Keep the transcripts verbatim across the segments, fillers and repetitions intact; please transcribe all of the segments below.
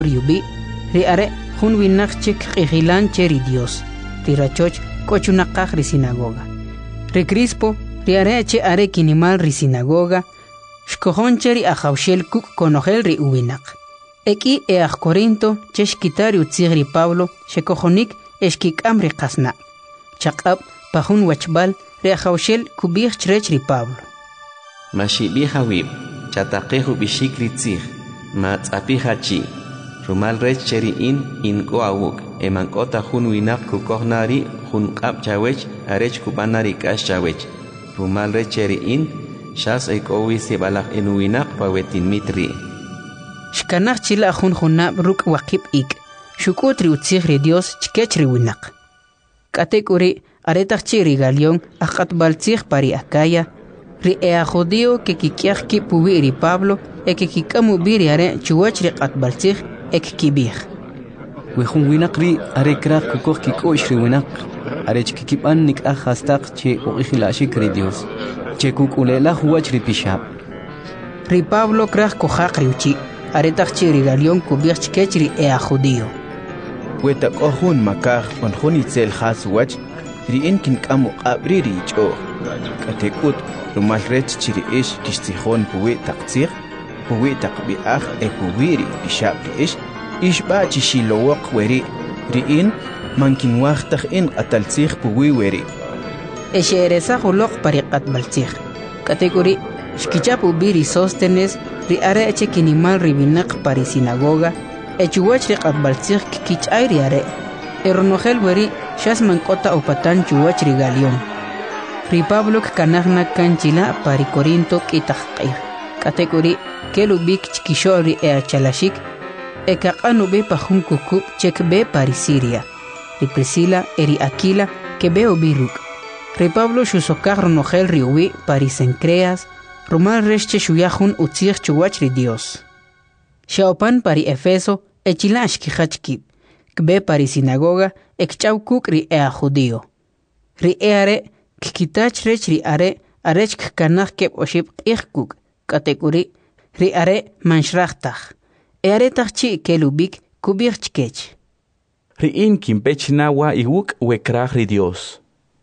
Riubi, ri are hun winak chik qijilan cheri Dios, ri rachoch kochunakaj ri sinagoga. Ri Crispo, ri are che are kinimal ri sinagoga, shkojon cheri ajaushel kuk konojel ri uwinak. Eki e aj Corinto cheshkitari utzig ri Pablo, shekojonik eshkikam ri qasna. Chaqab pajun wachbal ri ajaushel kubij chrech ri Pablo. Mashibija wib, chataqeju bishik ri tzig, matzapija chi. Rumal rech cheri in in goawuk, emankota hun winak kukohnari, hun qab chawech, arech kubanari kash chawech. Rumal rech cheri in, shas ekowi sebalak en winak pawetin mitri. Shkanach chila hun hunab ruk wakib ik, shukutri utzig ri Dios chkech ri winak. Katekuri aretach chiri galion, akat baltzig pari akaya, ri ea judío que kikiach ki pubi ri Pablo, e que kikamu biri are chuwach ri qat baltzig, ek kibir. Wehun winak ri are krak kukoh kikosh ri winak. Are chkikipan nik ahastak che oikhilashik ri Dios. Che kukulela huwach ri pishab. Ri Pablo krak kohak ri uchi. Are takchi ri galion kubir chkech ri ea judío. Wetak ohun makaj on hun itzel khas wach. Ri inkin kamu qabri ri cho. Katekut rumal rech chiri ish kishtikhon puwe taktsir. Puwi takbi akh e puwiri bishab ish ish ba chishilowak weri riin mankin waqtakh in qataltsikh puwi weri esheresa khulok pariqat baltsikh category shkichapu biri sostenes ri are eche kinimal ribinak pari sinagoga echuwach riqat baltsikh kichay ri are ernohel weri shas mankota upatan chuwach ri galion ri Pablo kanagna kanchila pari Corinto kitaqir category Kelu bik chikishori e chalashik e kakanu be pajun kukup chek be pari Siria. Ri Priscila eri Aquila que be obiruk. Ri Pablo shusokar ronogel riuwi pari Sencreas, rumal resche shuyahun utzir chuwach ri Dios. Shaopan pari Efeso e chilash kihachkip, kbe pari sinagoga e kchaukuk ri ea judío. Ri eare kikitach rech ri are arech kanach kep oship ichkuk, kategori ri are manshrachtaj. E are tachi kelubik kubir chkech. Ri in kimpechnawa iwuk wekrach ri Dios.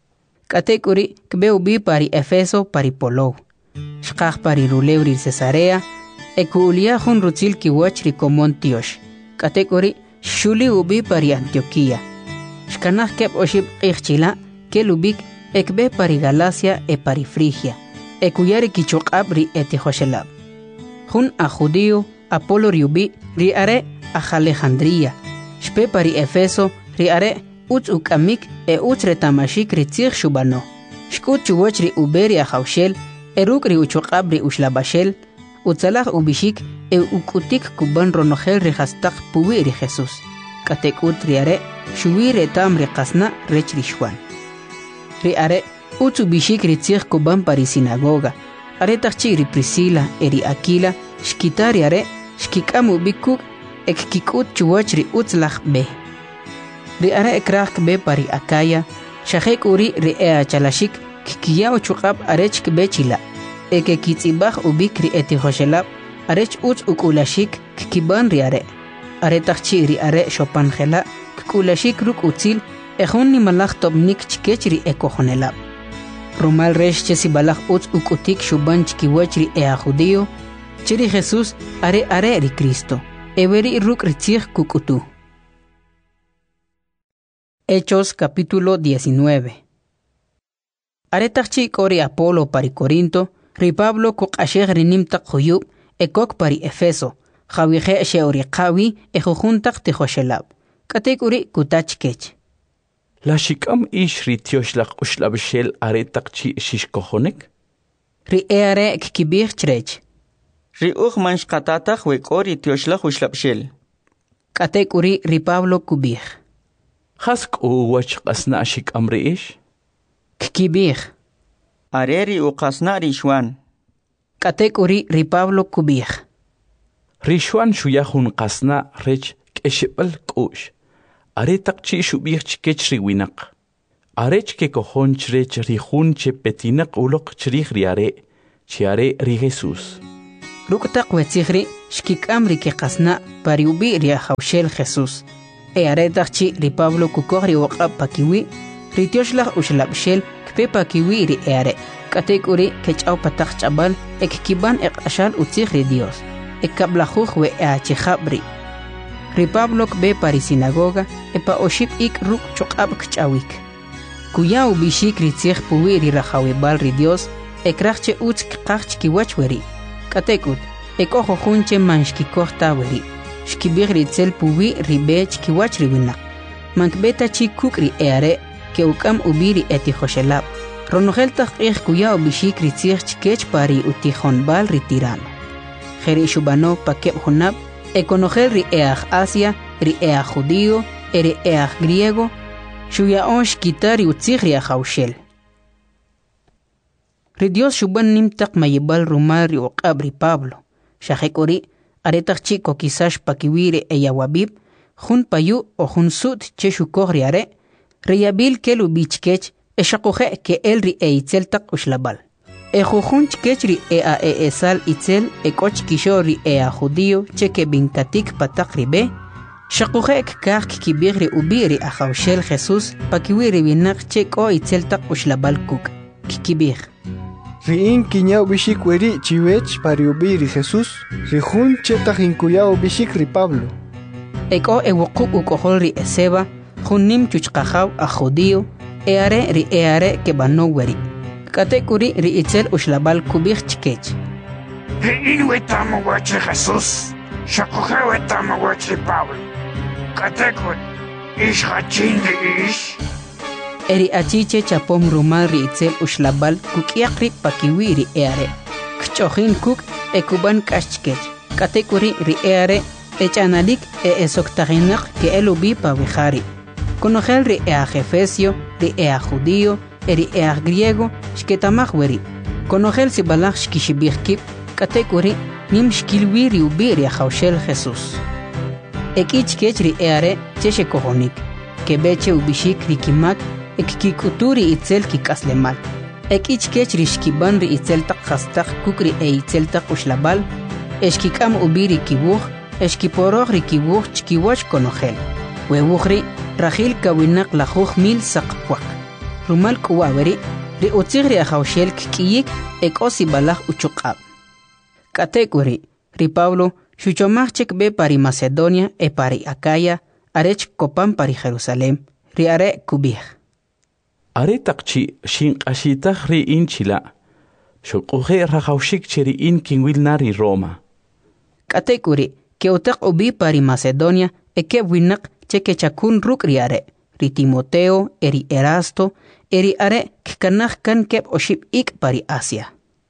Kategori kbeubi pari Efeso pari Polo. Shkach pari Ruleu ri Cesarea. E kuulia hun rutzil kiwach ri Komontiosh. Kategori shuli ubi pari Antioquia. Shkanach kep oshib ichchila kelubik ekbe pari Galacia e pari Frigia. E kuyari kichokab ri etihoshelab. Hun a judío, Apolo riubi, ri are a Alejandría. Shpe pari Efeso, ri are uts ukamik e uts retamashik ri tzir shubano. Shkut chuwach ri uberi a jaushel, eruk ri uchokab ri ushlabashel, utzalach ubishik e ukutik kuban ronogel ri hastak puwi ri Jesús. Katekut ri are, shuwi retam ri kasna rech ri shwan. Ri are, uts ubishik ri tzir kuban pari sinagoga. Aretachchi ri Priscila eri Aquila shkitari are shkikamu bikuk ek kikut chuwach ri utzlach be. Ri are ekrak be pari Akaya shahek uri ri ea chalashik kikiyao chukab arech be chila. Eke kitzibach ubik ri etihoshelab arech utz ukulashik kikiban ri are. Aretachchi ri are shopanjela kukulashik ruk utzil ejun ni malach tobnik chkech ri ekojonelab. Rumal resh chesi balach utz ukutik shuban chkiwach ri ea judío, chiri Jesús are are ri Cristo, everi ruk ritzig kukutu. Hechos capítulo diecinueve. Aretachchi ori Apolo pari Corinto, ri Pablo kuk asheg rinimtak huyub, ekok pari Efeso, jawihe she ori qawi ejujuntak tihoshelab, katek uri kutach kech. La shikam ish ri tioshlach ushlabshel are takchi shishkohonek? Ri eare kikibir chrech. Ri uch manshkatatach wek ori tioshlach ushlabshel. Katek uri ri Pablo kubir. Hask u wach qasna shikam ri ish? Kikibir. Areri u qasna ri shwan. Katek uri ri Pablo kubir. Ri shwan shuyahun qasna rech keshibal kush. Are takchi shubir chkech ri winak. Are chke kohon chrech ri hun che petinak ulok chrich ri are, chi are ri Jesús. Ruktak wetzihri shkikam riki qasna pariubi ria haushel Jesús. E aretachchi ri Pablo kukogri waqab pakiwi, ri tioshlah ushlabshel kpe pakiwi ri eare. Katekuri kechau patak chabal ek kiban ek ashal utzihri Dios. Ek kablajuj we eachijabri. Ri Pablo kbe pari sinagoga e pa oship ik ruk chokab kchawik. Kuya ubishik ri tzih puwi ri rahawibal ri Dios, ek rachche utz kqachch kiwachweri. Katekut, ek ojo junche manshkikoh taweri. Shkibir ri tzel puwi ri bech kiwach ri winak. Mankbeta chi kukri eare, ke ukam ubiri eti joshelab. Ronogel taqih kuya ubishik ri tzih chkech pari utihon bal ri tirano. Jeri shubano pakeb hunab, ekonogel ri each Asia, ri each judío, eri each griego, shuya onsh kitari utzih ri ajaushel. Ri Dios shuban nimtak mayibal rumal ri uqab ri Pablo. Shahekori, aretak chiko kisash pakiwire e yawabib, jun payu o jun sut che shukor ri are, ri yabil kelu bichkech, e shakoje ke el ri e itzel tak ushlabal. E jujun chkech ri e a e esal itzel e koch kisho ri e a judío che ke binkatik patak ri be, shakoje kak kibir ri ubiri a jaushel Jesús pakiwire binak che ko itzel tak ushlabal kuk. Kikibir. Riin kiñao bishik weri chiwech pariubiri Jesús, rijun chetah inkuyao bishik ri Pablo. Eko e wukuk ukohol ri eseba, junim chuchkajaw a judío, eare ri eare ke bano weri. Katekuri ri itzel ushlabal kubich chkech. Riin wetamo wache Jesús, shakoje wetamo wache Pablo. Katekuri, ish hachin ri ish. Eri achiche chapom rumal ri itzel ushlabal kukiakri pakiwiri eare. Kchojin kuk e kuban kashchkech. Katekuri ri eare echanalik e esoktaginak ke elubi pavijari. Conogel ri ea Efesio, ri ea judío, eri ea griego, shketamahweri. Conogel si balach shkishibirkip, katekuri nim shkilwiri ubiri a jaushel Jesús. Ekichkech ri eare cheshe kohonik, ke beche ubishik ri kimak, ekikuturi itzel kikaslemal. Ekichkech ri shkiban ri itzel tak khastak kukri e itzel tak ushlabal, eshkikam ubiri kibuj, eshkiporoj ri kibuj chkiwach conogel. Wewujri Rachil kawinak lajuj mil saqpuak. Rumal kuwaweri, ri utzigri ajaushel kikiyik ek osi balaj uchuqab. Katekuri, ri Pablo, shuchomachek be pari Macedonia e pari Acaya, arech kopan pari Jerusalem, ri are kubij. Are takchi shinqashitaq ri inchila, shuquje rajaushik cheri in kinwil nari Roma. Katekuri, ke utak ubi pari Macedonia e ke winak cheke chakun ruk ri are, ri Timoteo, eri Erasto, eri are kkanaj kan kep oship ik pari Asia.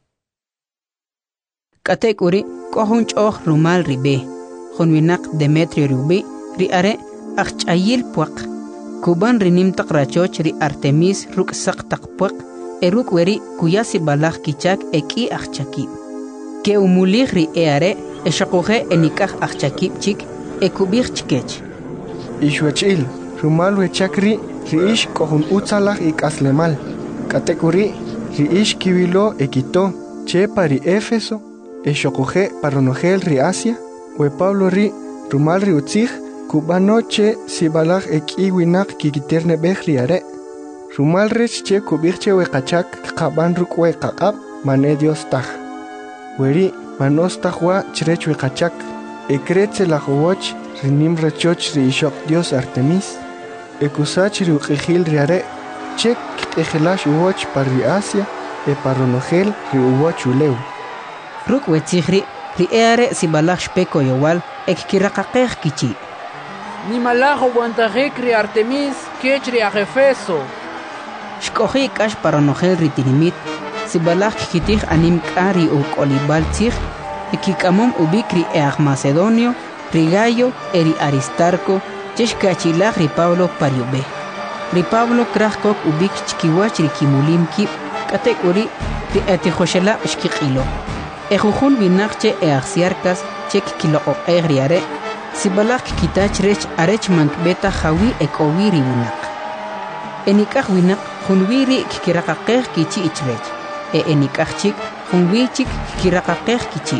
Katekuri, kohun choh rumal ri be, junwinak Demetrio rubi, ri are achchayil puak, kuban ri nimtak rachoch ri Artemis ruk sak tak puak, e ruk weri kuyasi balaj kichak eki achchakib. Ke umulig ri e are, e shakoje enikaj achchakib chik, e kubich chkech. Ishwachil, rumal wechakri, ri ish kohun utzalaj ik aslemal. Katekuri, ri ish kiwilo ekito, che pari Éfeso, e shokoje paronogel ri Asia, we Pablo ri, rumal ri utzij, kubano che sibalaj eki winak kikiterne bej ri are. Rumal rech che kubirche we kachak kaban rukwe kakab, mane Dios taj. Weri, manos tajwa chrech we kachak, e kretze la jowoch, rinim rachoch ri ishok Dios Artemis, ekusach ri uqijil ri are, chek ejelash uwoch par ri Asia, e paronogel ri uwoch uleu. Ruk wetzihri, ri eare si balach shpeko yowal, ek kirakakej kichi. Ni malajo guantajek ri Artemis, kech ri Efeso. Shkoji kash paronogel ri tinimit, si balach kitij anim kari u kolibal tzih, ekikamom ubikri each Macedonio, Rigallo, eri Aristarco, cheshkachilaj ri Pablo pariube. Ri Pablo krajkok ubik chkiwach ri kimulim kip, katekuri ri etijoshela shkikilo. Ejujun binakche e axiarkas chek kilo o egriare, si balak kitach rech arech mank beta jawi ek owiri winak. Enikaj winak junwiri kikirakakej kichi ichrech, e enikaj chik junwichik kikirakakej kichi.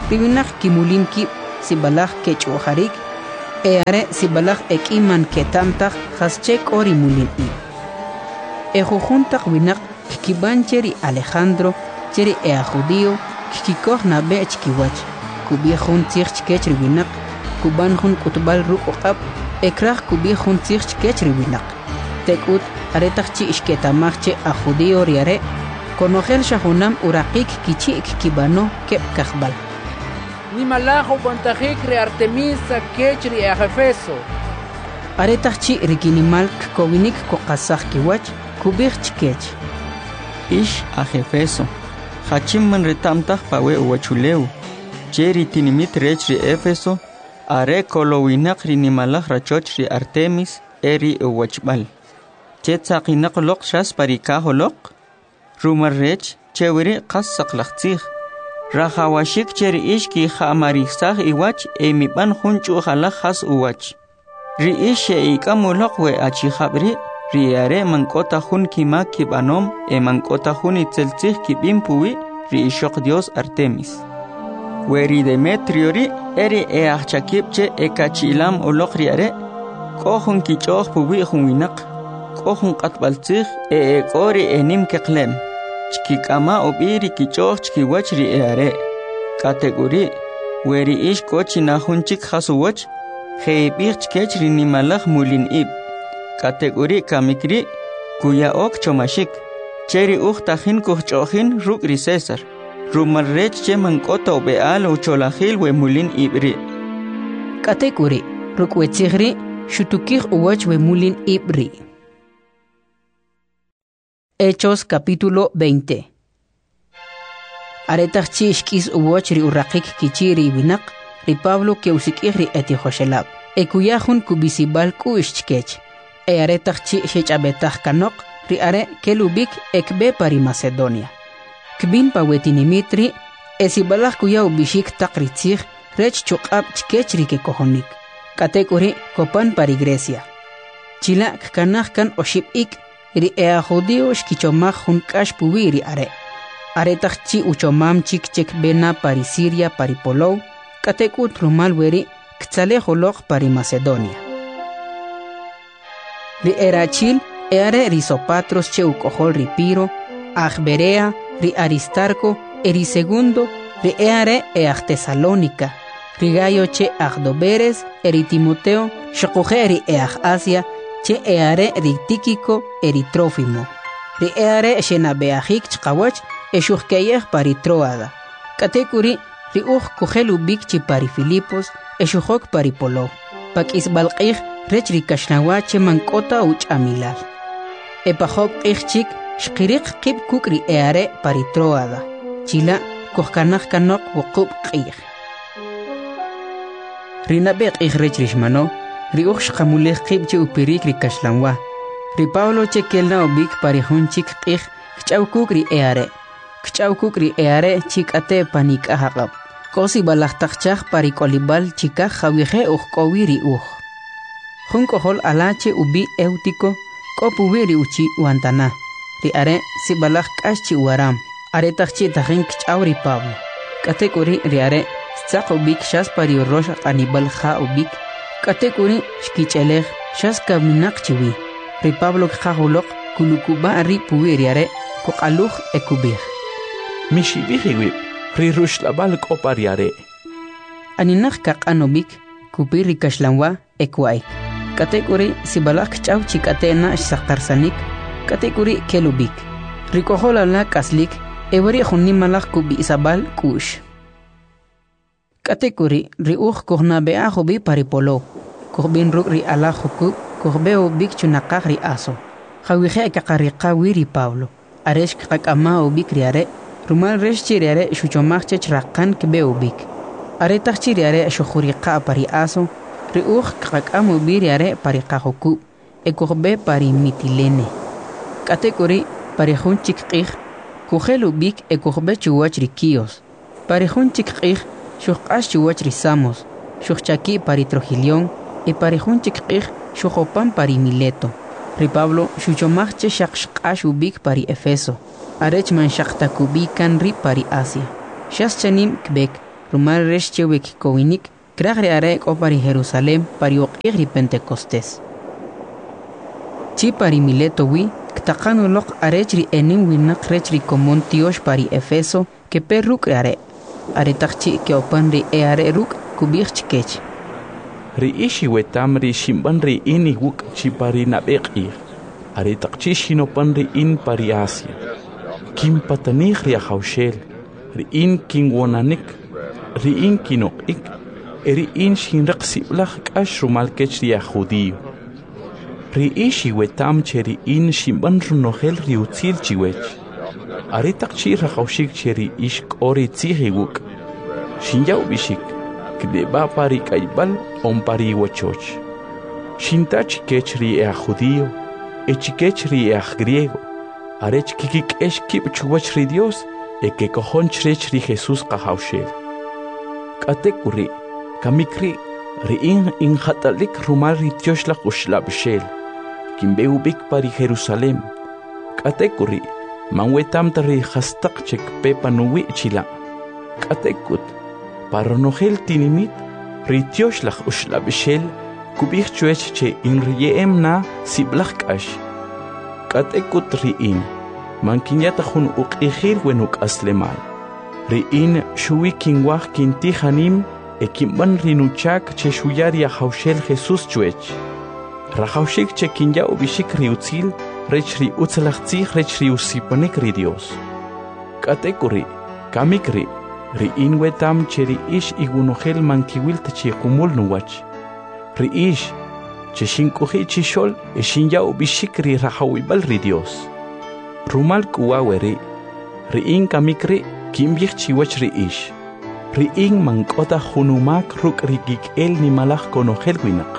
riwinak kimulin kib sibalak kech'ujarik e are sibalak ekiman ketamtak hasche k'ori mulin i e jujuntak winak kikiban cheri Alejandro cheri e a judío kikikoj nabe chkiwach kubiejun tzij chkech riwinak kuban jun kutbal ruqoqab ekraj kubiejun tzij chkech riwinak tekut aretak chi ishketamach a judío riare konojel shahunam uraqik kichik kibano kep kajbal ni malajo guantajik re Artemisa kechri a Efeso aretak chi rikinimal kowinik koqasaj kiwach kubij chkech ish a Efeso hachimman retamtaj pawe uwachuleu cheri tinimit rech ri Efeso are kolowinak rinimalaj rachoch ri Artemis eri uwachbal chetsaqinak loq shas parikajo loq rumar rech chewiri qas saqlaqtzij rajawashik cheri ishki khamarisaj iwach emiban junchu khala khas uwach ri ishe ikamuloq we achijabri ri are mankota jun kima kibanom e mankota jun itzeltzij kibimpuwi ri ishoq dios Artemis we ri Demetrio ri eri e achakibche e kachilam uloq ri are kohun kichoj puwi junwinaq kohun qatbaltzij e ekori enim keqlem chkikama obiri kichoj chkiwach ri eare kategori weri ish kochina junchik hasuwach heibich chkech ri nimalaj mulin ib kategori kamikri kuya ok chomashik cheri uqtajin kuhchojin ruk ri César rumarrech che mankota obeal ucholajil we mulin ibri kategori ruk wetzigri shutukij uwach we mulin ibri. Hechos capítulo veinte. Aretaj chi ishkis uwach ri urraqik kichiri winak ri Pablo ke usikij ri eti Joshelab e kuyajun kubisibal ku ishchkech e aretaj chi shechabetaj kanok ri are kelubik ekbe pari Macedonia kbin pawetinimit e sibalaj kuya ubishik takritzij rech chuqab chkech ri ke kohonik katekuri kopan pari Grecia chila kanaj kan oshib ik ri ea judío shkichomaj jun k'ax puwi ri are aretaj chi uchomam chik chek bena pari Siria pari Polow katekut rumal weri ktzale joloq pari Macedonia ri erachil e are ri Sopatros che ukojol ri Piro aj Berea ri Aristarco eri segundo ri e are e aj Tesalónica ri Gayo che aj Doberes eri Timoteo shokuje ri e aj Asia che eare ri Tíquico eri Trófimo ri eare shenabeajik chqawach eshuhkeyej pari Troada katekuri ri uj kujelubik chi pari Filipos eshuhok pari Polo pakis balqij rech ri kashnawach mankota uchamilal epajok ijchik shqiriq qib kuk ri eare pari Troada chila kuhkanaj kanok wuqub qij ri nabeq ij rech rishmano ri uj shqamulej qib che upirik ri kashlanwa ri Pablo che kelna obik pari junchik qij kchawkuk ri eare kchawkuk ri eare chikate panik ahaqab kosi balajtaqchaj pari kolibal chika jawije uj kowi ri uj jun kohol alache ubi Eutico kopuwi ri uchi wantana ri are si balaj k'ax chi waram aretaj chi tajin kchaw ri Pablo katekuri ri are stzaq ubik shas pari rosh qanibal ja ubik katekuri shkich'elej shas kaminaq chiwi ri Pablo kqajuloq kulukuba ri puwi ri are kuqaluj ekubij mishibij iwib ri rushlabal k'opa ri are aninaq kaq'anobik kupi ri kaxlanwa ekwaik katekuri sibalaj kch'aw chik'atena xsaqtarsanik katekuri kelubik ri kojolala k'aslik ewari junimalaj kubi'sabal k'u'x katekuri ri uj kujnabe'aj ubi pari Polow kujb'in ruk' ri alaj jukub kujb'e ubik chunaqaj ri Aso jawije kaqariqa wi ri Pablo arex kaqak'ama ubik ri are rumal rex chi ri are xuchomaj chech raqan kb'e ubik aretaj chi ri are xujuriqa pari Aso ri uj kaqak'am ubi ri are pari qajukub e kujb'e pari Mitilene katekuri pari jun chik q'ij kujel ubik e kujb'e chuwach ri Quíos pari jun chik q'ij xujq'ax chuwach ri Samos xujchaki pari Trogilión e pari jun chik q'ij xujopan pari Mileto ri Pablo xuchomaj che xaqxq'ax ubik pari Efeso arech man xaqtakubikan ri pari Asia xas chanim kbek rumal resh chewe kikowinik kragre are ko pari Jerusalem pari oqigri Pentecostés. Chi pari Mileto wi ktaqanu loq arechri enim winak rechri komon tiosh pari Efeso que perruk are are taqchi que opanri e are ruk kubich chikech. Ri ishi wetam ri shimban ri ini wuk chi pari nabeqir. Are taqchi shinopan ri in pari Asia. Kim patanih ri haushel. Ri in king wonanik. Ri in kinok ik. Eri in shinraq siblach kash rumal kech ri judío. Ri ishi wetam cheri in shimban runohel ri utzil chiwech. Are taqchi raqawshik cheri ishk ori tsihi wuk. Shinyaw bishik. Kdeba pari kaibal on pari wachoch. Shintach kechri e judío, e chikechri e griego. Arech kikik esh kip chuwachri Dios, e que cojon chrechri Jesús kahaushel. Katekuri, kamikri, riin in hatalik rumal ritioshla ushlabshel. Kimbeubik pari Jerusalem. Katekuri, manwetam tari hastak chek pepa nuwi chila. Katekut. Paronogel tinimit, ritioslach ushlabishel, kubich chuech che in riem na siblach ash. Katekut riin, mankinyata hun uqihir wenuk aslemal. Riin shui kingwach kinti hanim, e kimban rinuchak che shuyaria haushel Jesus chuech. Rahaushik che kinya ubishik riutzil, rech ri utzalach tzich rech ri usipanik ri Dios. Katekuri, kamikri, Riin wetam cheri ish igunohel mankiwil tachi kumul nuwach. Riish, che shinkuhi chishol e shinya ubishikri rahawibal ri Dios. Rumal kuwaweri, riin kamikri kimbich chiwach riish. Riin mankota hunumak ruk rigik el ni malach konohel winak.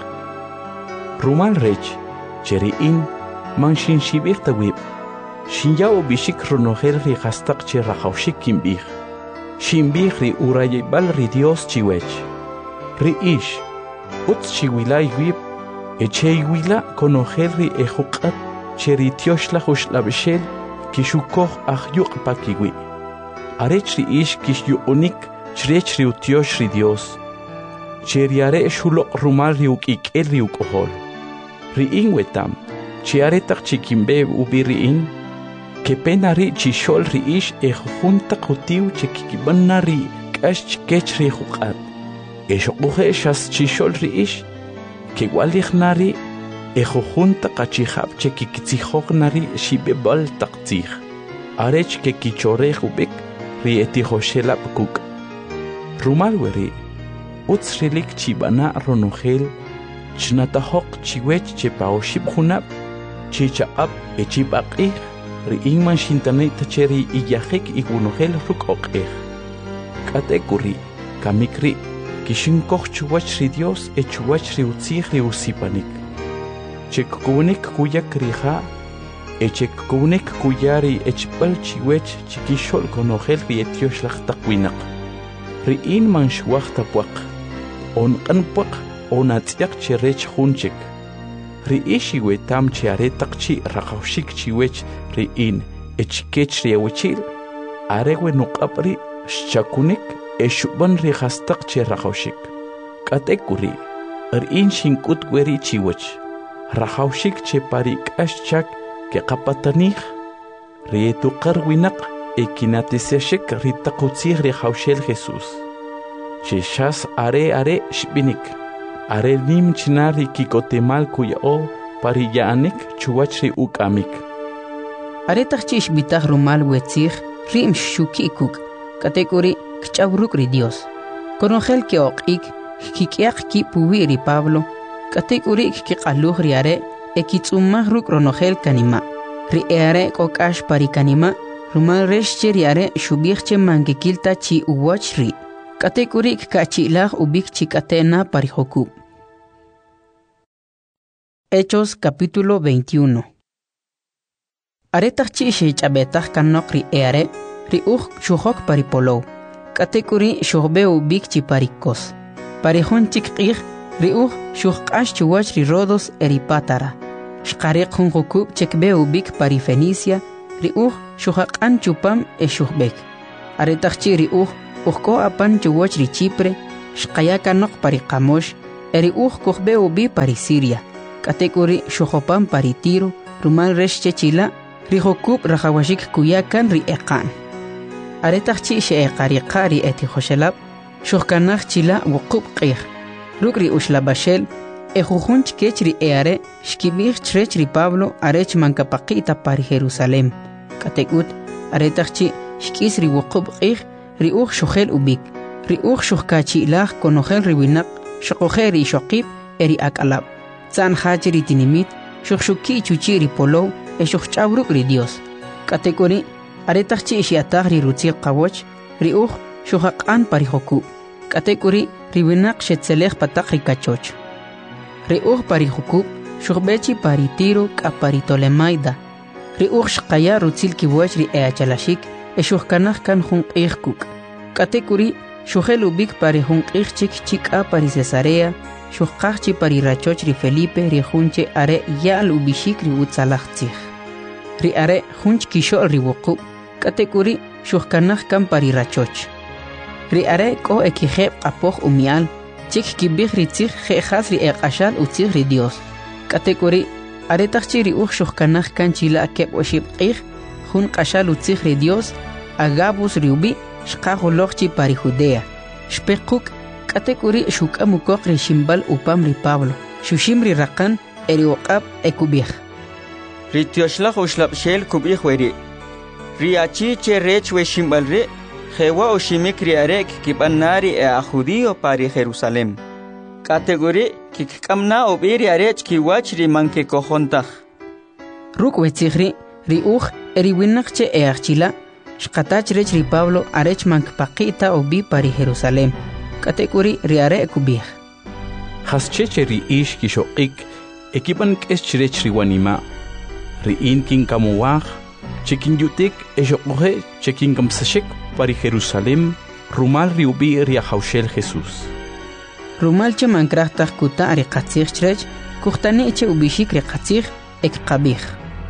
Rumal rech, cheriin man shin shibich tawib. Shinya ubishik runohel ri hastak che rahawshik kimbich. Shimbih ri urayibal ri Dios chiwech. Ri ish, utz chiwila iwib, e che iwila konogel ri ejukat, che ri tioshla hushlabeshel, kishukoh ahyuk pakiwi. Arech ri ish kish yu unik, chrech ri utiosh ri Dios. Che ri are shulok rumal ri ukik el ri ukohol. Ri in wetam, che aretak chikimbe ubi ri in, que pena ri chishol ri ish e junta kutiu che kikibanna ri kash chikech ri jukat. E shokuhe shas chishol ri ish, que walich nari e junta kachihab che kikitzihok nari shibebal taktzih. Arech que kichore jubek ri etihoshela pkuk. Rumal weri, utz rilik chibana ronogel, chnatahok chiwech che paoshib junab, chichaab e chibakih, Riin man shintanay tacheri iyahek igunohel ruk oqeh. Katekuri, kamikri, kishinkoch chuwach ri Dios e chuwach ri utzih ri usipanik. Chekukunik kuyak riha, e chekukunik kuyari echbal chiwech chikishol konohel ri etioslach takwinak. Riin man shuach tapuak, on kanpuak, on atziak cherech hunchik. Ri ishi wetam che aretak chi rakawshik chiwech ri in echkech ri awechil arewe nuqapri shakunik e shuban ri hastak che rakawshik. Katekuri ri in shinkut gweri chiwech rakawshik che pari kashchak ke qapatanich ri etuqar winak e kinatiseshik ri taqutzih ri hawshel Jesus. Che shas are are shbinik. Are nim chinari kikotemal kuyao pariyanik chuachri ukamik. Are tachchish bitach rumal wetzich rim shukikuk katekuri kchavruk ri Dios. Konogel ke oqik kikiak ki puwiri Pablo katekuri kiqaluh ri are e kitsumah ruk ronogel kanima. Ri are kokash pari kanima rumal reshche ri are shubihche mangikilta chi uwachri. Katekuri kachilah ubik chikatena parihokub. Hechos capítulo veintiuno. Aretach chishi chabetach kanok ri eare, ri uch shuhok paripolo. Katekuri shuhbe ubik chi parikos. Parihon chikir, ri uch shuhkash chuwach ri rodos eripatara. Shkarik hun hokub chekbe ubik parifenicia, ri uch shuhakan chupam e shuhbek. Aretach chi ri uch Ujko apan chuwoch ri Chipre, shqayaka noq pari Qamosh, eri uj kohbe ubi pari Siria. Katekuri shohopan pari Tiro, rumal resh chechila, ri hokub rajawashik kuyakan ri eqan. Aretach chi she eqariqa ri eti joshelab, shohkanaj chila wukub qih. Rukri ushlabashel, ejujunch kech ri eare, shkibich chrech ri Pablo, arech mankapaqita pari Jerusalem. Katekut, aretach chi, shkis ri wukub qih, ri uj shohel ubik, ri uj shohkachi ilah konojel ri winak, shokoje ri shokib, eri akalab. Zan haji ri tinimit, shokshuki chuchi ri polo, e shokhchabruk ri Dios. Katekuri, aretach chi ishiatag ri rutzil qawoch, ri uj shohaqan pari hokub. Katekuri, ri winak shetzelech patak ri kachoch. Ri uj pari hokub, shohbechi pari Tiro ka pari Tolemaida. Ri uj shqaya rutzil kiwoch ri eachalashik, e shohkanaj kan junk kuk. Katekuri, shohel ubik pari junk chik chik a pari Cesarea, shohqachi pari rachoch ri Felipe ri junche are yal ubishik ri utzalachtzich. Ri are junch kishol ri wukub, katekuri shohkanaj kan pari rachoch. Ri are ko ekijeb qapoch umial, chik kibich ri tzich jejas ri eqashal utzich ri Dios. Katekuri, are tachchi ri uj shohkanaj kan chila akeb oshib qih, jun qashal utzich ri Dios, Agabus ri ubi, shqajulochchi pari Judea. Shpekuk, katekuri shukamukok ri shimbal upam ri Pablo, shushim ri raqan eri uqab ekubich. Ri tioshlaq ushlabshel kubich weri. Ri achi che rech we shimbal ri, jewa ushimik ri arek kibanari e a judío pari Jerusalem. Kategori kikamna obiri arech kiwach ri manke kojontach. Ruk wetzigri, ri uj eri winakche e achila, shqatach rech ri Pablo arech mankpaqita obi pari Jerusalem. Kategori ri are ekubich. Hascheche ri ish kishoqik, ekipan keschrech ri wanima. Ri in kin kamuwaj, chekin yutik eshoqoje chekin kamsashek pari Jerusalem, rumal ri ubi ri ahaushel Jesus. Rumal che mankrachtaj kuta ri qatzich chrech, kuhtani che ubishik ri qatzich ek qabich.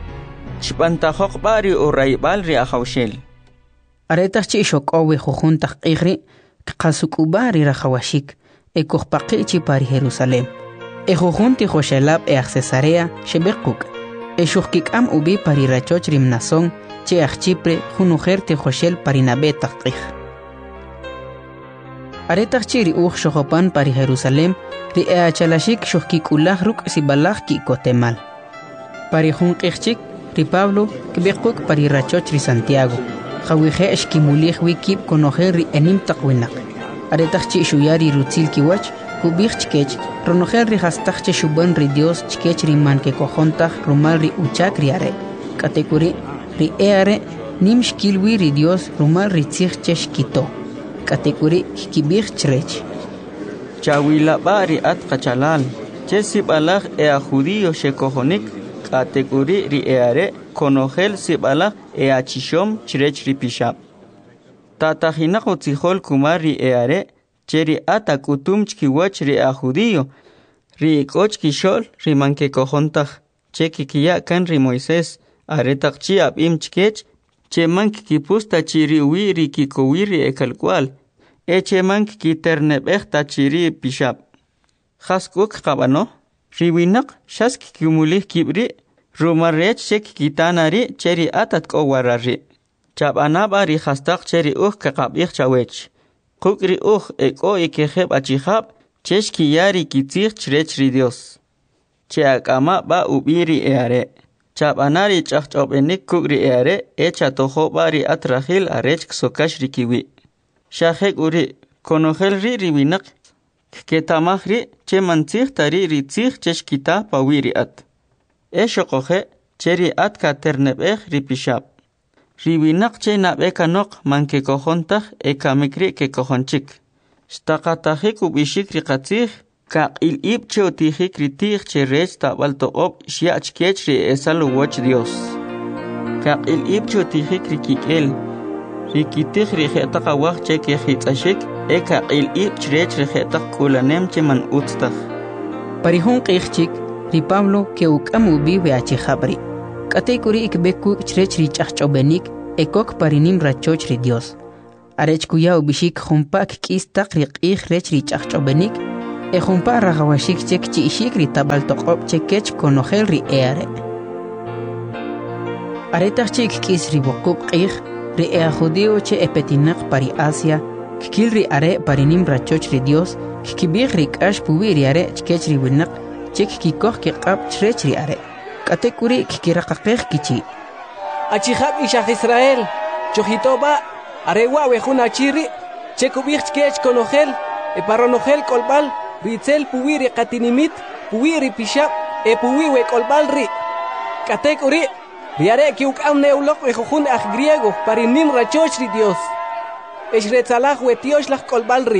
Shpantajoq bari o raibal ri ahaushel. Aretach chi shoqowe jujuntaj qigri, qasukuba ri rajawashik, e kuhpaqichi pari Jerusalem. E jujunti joshelab e Cesarea shebekuk. E shuhkikam ubi pari rachoch ri Mnason, che ach Chipre junujer te joshel pari nabetach qig. Aretach chi ri uj shohopan pari Jerusalem, ri e achalashik shuhkikulaj ruk sibalaj ki kotemal. Pari jun qigchik, ri Pablo, kibekuk pari rachoch ri Santiago. Jawije eshkimulij wikib konojer ri enim taqwinak. Aretach chi shuyari rutzil kiwach, kubich chkech, ronojer ri hastach che shuban ri Dios chkech ri man ke kojontach rumal ri uchak ri are. Katekuri, ri e are, nim shkilwi ri Dios rumal ri tzich che shkito. Katekuri, kibich chrech. Chawila bari at kachalal, che sibalaj e a judío shekojonik, katekuri ri e are, konojel sibalaj e a chishom chrech ri pishab. Tatajinak utzijol kumar ri e are, cheri ata kutum chkiwach ri a judío, ri ikoch kishol ri manke kojontach, che kikiya kan ri Moisés, aretak chi ab im chkech, che mank kipusta chiri uwi ri kikowi ri ekalkwal, e che mank kiternebech ta chiri pishab. Chaskuk kabano, ri winak shask kimulih kibri, rumarech chek kitanari cheri atat kowarari. Chab anaba ri hastak cheri uh kakabich chawech. Kukri uj eko ikejeb achijab, cheshki yari kitzich chrech ri Dios. Che akama ba ubiri eare. Chab anari chachchobenik kukri eare, echa tojo bari atrahil arech ksokash ri kiwi. Shahek uri, konojel ri riwinak, ketamaj ri, che mantzich tari ri tzich cheshkita pawiri at. Esho koje, cheri at katernebech ri pishab. Riwinak che nabeka nok manke kojontaj eka mikri ke kojonchik. Shtaqatajik ubishik ri qatzij, ka il ib che otijik ri tij che rech tabal toqob shiach kech ri esalu woch Dios. Ka il ib che otijik ri kikel, ri kitij ri jetaq awaj che ke hitzashik, eka il ib che rech ri jetaq kulanem che man utztaj. Parihun qijchik, ri Pablo ke ukam ubi veachi jabri. Katekuri ikbeku chrech ri chachchobenik, ekok parinim rachoch ri Dios. arech kuya ubishik humpak kistak riqih rech richachchobenik e humpa ragawashik chek chiishik ritabal toqob chekech konogel ri eare aretach chik kis riboqub qih ri ea judio che epetinak pari Asia kikil ri are parinim rachoch ri Dios kikibig rikash puwi ri are chkech ri winak chek kikoh kiqab chrech ri are katekuri kikiraqaqih kichi achihab ishach Israel chojitoba arewa wejun achiri chekubig chkech konogel e paronogel kolbal ritzel puwi ri qatinimit puwi ri pishab e puwi we kolbal ri katekuri riare kiukam neulok wejun aj griego parinim rachoch ri Dios eshretzalah wetiosh laj kolbal ri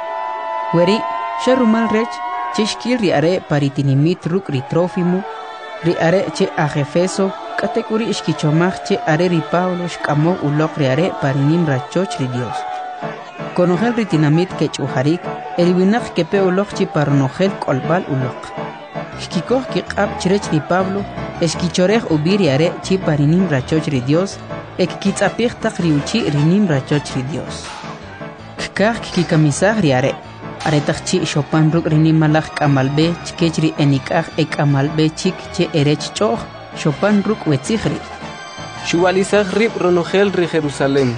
weri sharumal rech chishkil ri are paritinimit ruk ri Trófimo ri are che aj Efeso katekuri ishkichomaj che are ri Pablo shkamo ulok ri are parinim rachoch ri Dios konogel ri tinamit kech uharik eriwinak kepe ulok chi paronogel kolbal ulok shkikoh kiqab chrech ri Pablo eshkichorej ubiri are chi parinim rachoch ri Dios ek kitzapih tak riuchi rinim rachoch ri Dios kikah kikamisah ri are are takchi shopan ruk rinim malach kamalbe chkech ri enikah ek amalbe chik che erech choh shopan ruk wetzihri shuwalisah rib ronogel ri Jerusalén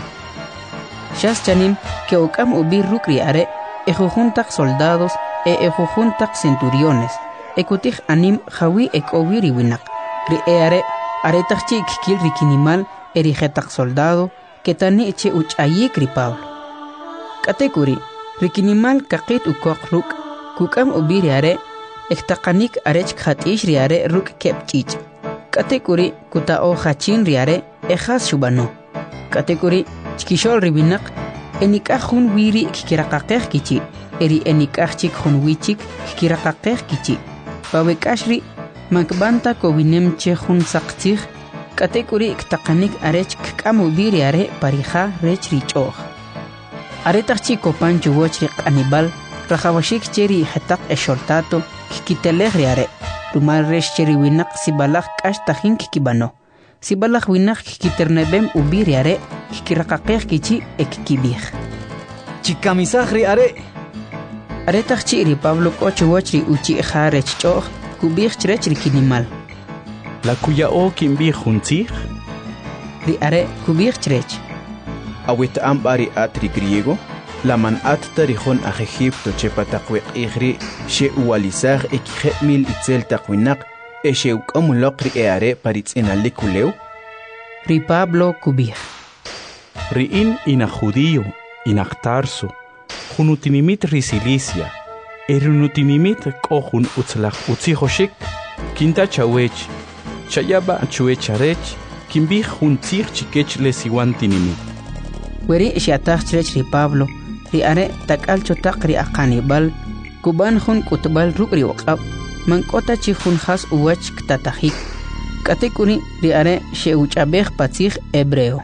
shas chanim que okam ubir ruk ri are ejujuntak soldados e ejujuntak centuriones ekutih anim jawi ek obiri winak ri are are takchi kikil ri kinimal erigetak soldado que tani eche uchayik ri Pablo katekuri rikinimal kaqit ukok ruk kukam ubiri are ektaqanik arech khatish ri are ruk kepchich katekuri kuta o khachin ri are ejas shubano katekuri chkishol ribinak enikah hun wiri kikiraqaqeh kichi eri enikah chik hun wichik kikiraqaqeh kichi pawekashri makbanta kowinem che hun saqtih katekuri iktaqanik arech kkamu biri are parija rech richoh aretach chico pancho wochri anibal rajawashik cheri hetaq eshortato kikitelej ri are rumal resh cheri winak sibalaj kash tajin kikibano sibalaj winak kikiternebem ubiri are kikiraqaqej kichi ekkibij chikamisaj ri are aretach chiri Pablo kocho wochri uchi jarech choh kubij chrech ri kinimal la kuya o kimbi juntzig ri are kubij chrech awit ambari atri griego la man at tarihon a Egipto chepa taqwiq igri she uwalizag ekjemil itzel taqwinak e she ukamulok ri eare paritz inalikuleu ri Pablo kubij ri in ina judío ina Tarso junutinimit ri Cilicia erunutinimit kohun utzlach utzihoshik kinta chawech chayaba chuecharech kimbi juntzig chikech lesiwantinimit weri shiatach chrech ri Pablo ri are takal chotak ri aqanibal kuban hun kutbal ruk ri waqab mankota chi hun khas uwach ktatahik katekuri ri are sheuchabej patzig hebreo.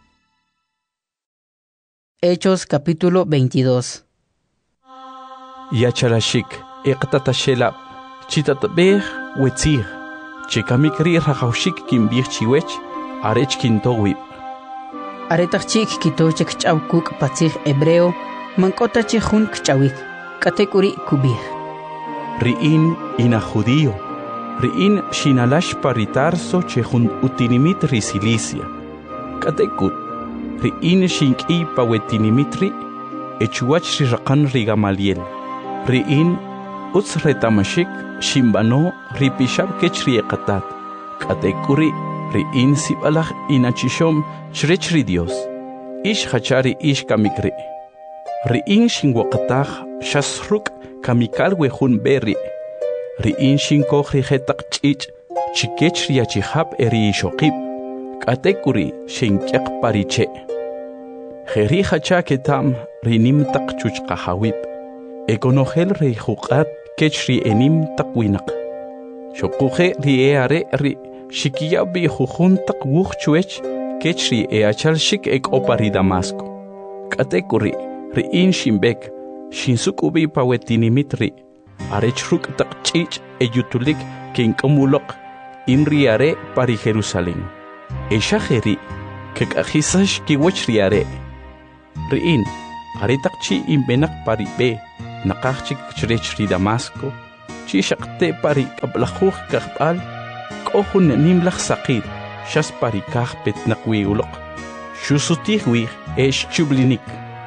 Hechos capítulo veintidós. Yachalashik iqtatashela chitatbej wetzig chikamikri rajawshik kimbij chiwech arech kintowib aretachik kitochek chawkuk patzig hebreo mankota chi hun kchawik katekuri kubij riin ina judío riin shinalash paritarso che hun utinimit ri Cilicia katekut riin shinki pawetinimitri echuach raqan ri Gamaliel riin utz retamashik shimbano ripishab kechri qatat katekuri riin sibalaj inachishom chrech ri Dios ish hachari ish kamikri riin shinwaqtaj shasruk kamikal wejun berri riin shinkoj ri hetaq ch'ich chikech ri achihab eri shoqib katekuri shinqeq pariche jeri hacha ketam rinim taq chuchqahawib ekonogel ri juqat kech ri enim taqwinaq shoquje ri eare ri shikiya bi jujun taq wuj chuech kech ri eachal shik ek opari Damasco katekuri riin shimbek shinsukubi pawetinimitri arech ruk taq ch'ich eyutulik kinqumuloq inriare pari Jerusalén eshajeri kek'ajisash kiwech riare riin aritak chi imbenak pari be nakachik chrech ri Damasco chi shakte pari kablakhuh kakbal kohun nimlakh saqil shas pari kah petnakwi ulok shusutih wih esh chublinik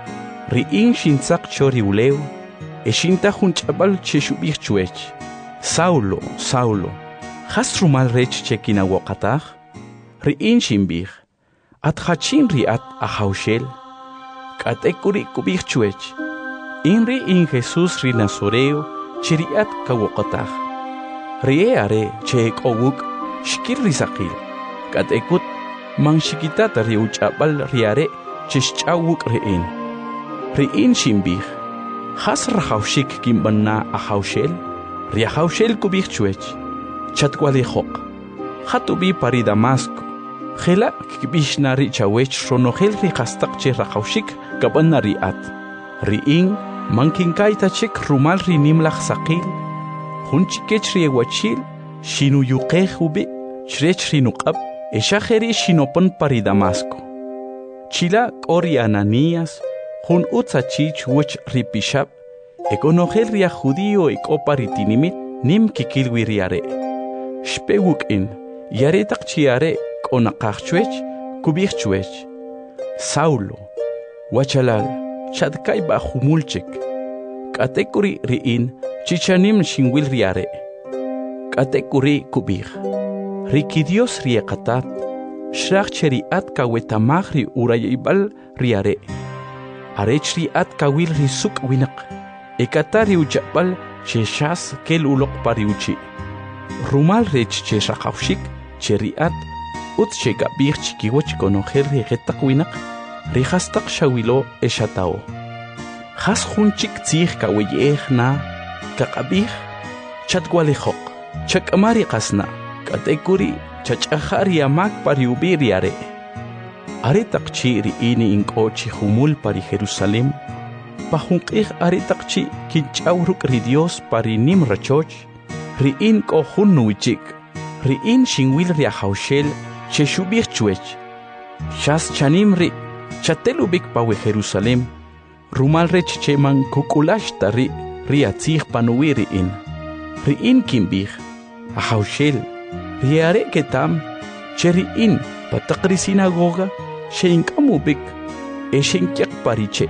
riin shinsak chori ulew eshinta hunchabal cheshubih chuech Saulo Saulo has rumal rech chekina wokatah riin shimbih at hachin riat ahaushel katekuri kubih chuech inri in Jesus ri Nazoreo chiriat kawokatah rie are chek owuk shkir risakil katekut mang shikita tari uchabal riare chishchawuk rein riin shimbih has rahaushik kimbanna ahaushel riahaushel kubih chuech chatkwali hok hatubi pari Damasco khela kibishnari chawech ronogel ri khastak che rahaushik kabanna riat riin mankinkai tachik rumal ri nimlakh saqil hunchikech ri wachil shinu yuqeh ubi chrech ri nuqab eshaheri shinopon pari Damasco chila qori Ananías hun utzachich wuch ri pishab ekonogel ri judío ekopari tinimit nim kikilwi riare shpewuk in yare takchiare konaqachwech kubich chuech Saulo wachalal chadkai ba humulchik katekuri riin chichanim shingwil riare katekuri kubich riki Dios riekatat shrach cheriat kawetamagri urayibal riare arechri at kawil risuk winak ekatari uchapal cheshas kel ulok pariuchi rumal rech cheshakawshik cheriat ut chega bir chikiwach konojer regetak winak rihastak shawilo eshatao has hunchik tzih kaweyehna kakabih chatwalihok chakamari qasna katekuri chachahari amak pariubiriare aritakchi riini inkochi humul pari Jerusalem pahunqih aritakchi kinchawruk ri Dios pari nim rachoch riin ko hunnuichik riin shingwil ri ahaushel cheshubih chuech shas chanim ri chatelubik pawe Jerusalem rumal rech cheman kukulash tari ri atzih panuwi riin riin kimbih ahaushel riare ketam cheriin patakri sinagoga sheinkamubik eshinkyak pariche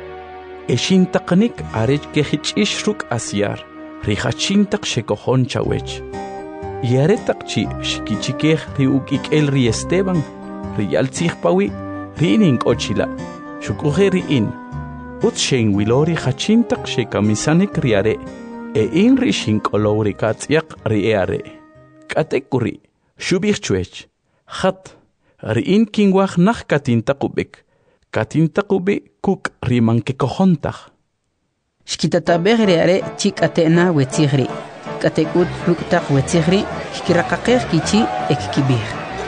eshintaknik arech kehich'ishruk asyar rihachintak shekohon chawech yaretakchi shikichikej riukik'el ri Esteban riyaltzij pawi riinin k'ochila shukuje riin ut sheinwilori hachintak shekamisanik riare e in ri shink'olow ri katz'yaq ri'eare k'atekuri shubij chuech hat riin kinwaj naj katintaqubik katintaqubi kuk riman kekojontaj shkitatabej riare chik'atena wetzijri katekut ruktaq wetzijri hkiraqaqej kichi ekkibij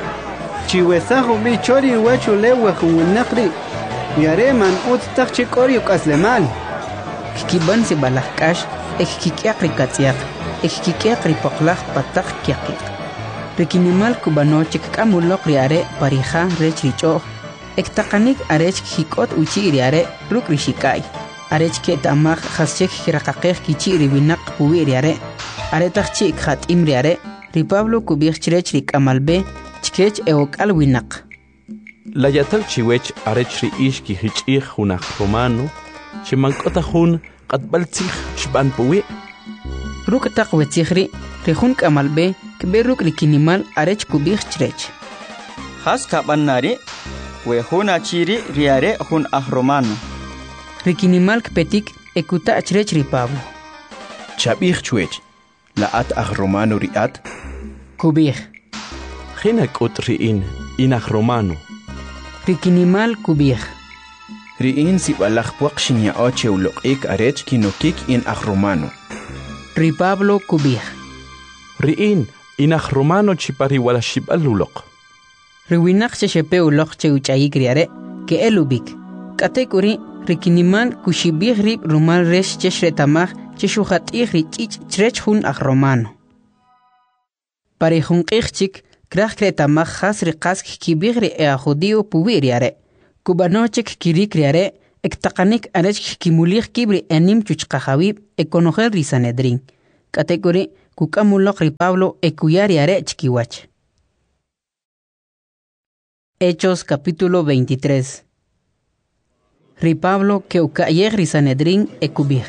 chiwesajo bichori wachu lewa junaqri yare man utztaq chikori ukaslemal kiban si balajkash ekkik'yaq ri katz'yaq ekkik'yaq ri poqlaj pataq kyaqiq rikinimal kubanochik k'amuloq riare parija rech rich'oj ektaqanik arech hik'ot uchi riare ruk rixikay arech ke'tamaj jaschek hiraqaqej kichi riwinaq puwi riare aretaq chi khat'im riare ri Pablo kubij chrech ri k'amalbe chkech eok'al winaq layatal chiwech arech ri ixki hich'ij junaj romano chimank'ota jun q'atb'altzij xb'an puwi ruk taq wetzijri ri jun k'amalbe kbe ruk rikinimal arech kubij chrech has kabannari we jun achiri riare jun aj romano rikinimal kpetik ekuta chrech ri Pablo chabij chuech la at aj romano riat kubij jina k'ut riin inaj romano rikinimal kubij riin sibalaj puaq xinya'o cheuloq'ik arech kinokik in aj romano ri Pablo kubij riin inaj romano chipari wala xib'aluloq riwinaq chexepe uloq cheuch'ayik riare ke'elubik k'atekuri rikinimal kuxibij rib rumal rex chexretamaj chexujat'ij ri ch'ich' chrech jun aj romano pari junq'ij chik kraj kretamaj jas ri qas kibij ri ea judío puwi riare kubanochik kirik riare ektaqanik arech kimulich kibri enim chuchqajawib ekonojel ri Sanedrín. Katekuri kukamuloq ri Pablo ekuyari are chikiwach. Hechos capítulo veintitrés. Ri Pablo que ukayeg ri Sanedrín ekubij.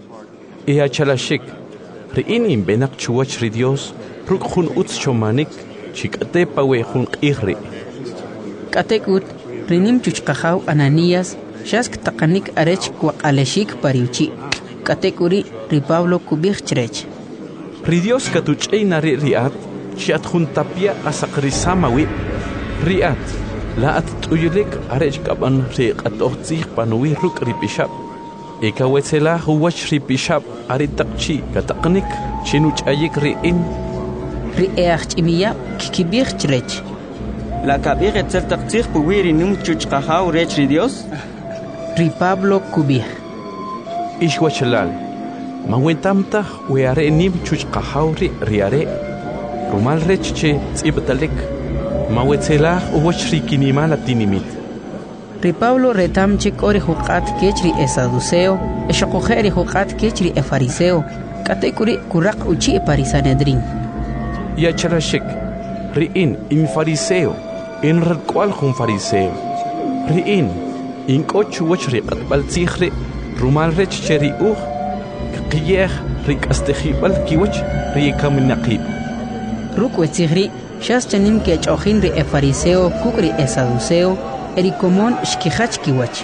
E achalashik, ri inim benak chuwach ri Dios, ruk jun utz chomanik, chikate pawe jun qihri. Katekut, rinim chuchqajaw Ananías, shask taqanik arech kwaqaleshik pariuchi. Katekuri ri Pablo kubij chrech. Ri Dios katuch'ey nari riat, chiat jun tapia asaqrisama wi. Riat, la at tuyulik arech kaban ri qatoqtzij panuwi ruk ri pishab. Eka wetzela huwach ri pishab ari taqchi kataqnik chinuch'ayik ri in. Ri eachch'imiya kikibij chrech. La kabij etzel taqtzij puwi ri num chuchqajaw rech ri Dios. Ri Pablo kubij. Ishwachalal, mawentamtaj weare nim chuchqajaw ri riare. Rumal rech che tzibtalik. Mawetzelaj uwach ri kinimal atinimit. Ri Pablo retam chik ori huqat kechri e saduceo, e shokojeri huqat kechri e fariseo, katekuri kurak uchi e parisanedrin. Ya charashik, ri in in fariseo, in radkwal jun fariseo. Ri in, in kochu wach ri qatbal tzihri, rumal rech cheri uj, qiyeh ri kastejibal kiwach ri kaminaqib. Ruk wetzihri, shas chanim ke chojin ri e fariseo kukri e saduceo, eri komon shkihach kiwach.